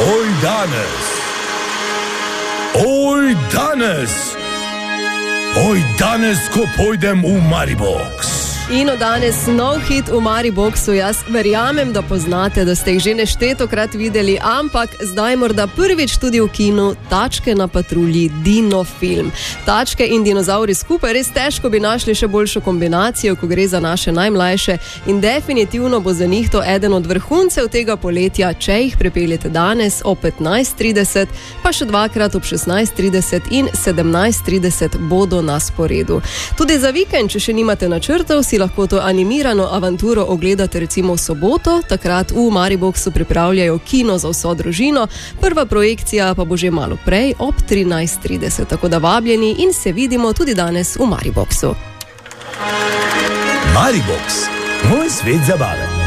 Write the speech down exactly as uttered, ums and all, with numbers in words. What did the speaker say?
Oj danes, oj danes, oj danes, ko pojdem v Maribox. In od danes nov hit v Mariboxu. Jaz verjamem, da poznate, da ste jih že neštetokrat videli, ampak zdaj morda prvič tudi v kinu Tačke na patrulji Dino film. Tačke in dinozauri skupaj, res težko bi našli še boljšo kombinacijo, ko gre za naše najmlajše, in definitivno bo za njih to eden od vrhuncev tega poletja, če jih pripeljete danes ob petnajst trideset, pa še dvakrat ob šestnajst trideset in sedemnajst trideset bodo na sporedu. Tudi za vikend, če še nimate načrtov, si lahko to animirano avanturo ogledate recimo v soboto. Takrat v Mariboxu pripravljajo kino za vso družino, prva projekcija pa bo že malo prej ob trinajst trideset, tako da vabljeni in se vidimo tudi danes v Mariboxu. Maribox, moj svet zabave.